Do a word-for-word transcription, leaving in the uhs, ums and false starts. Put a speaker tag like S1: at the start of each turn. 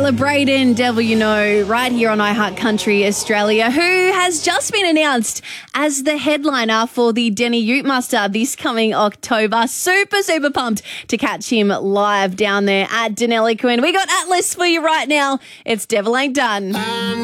S1: Tyler Braden, Devil You Know, right here on iHeart Country Australia, who has just been announced as the headliner for the Denny Ute Muster this coming October. Super, super pumped to catch him live down there at Denali Quinn. We got Atlas for you right now. It's Devil Ain't Done.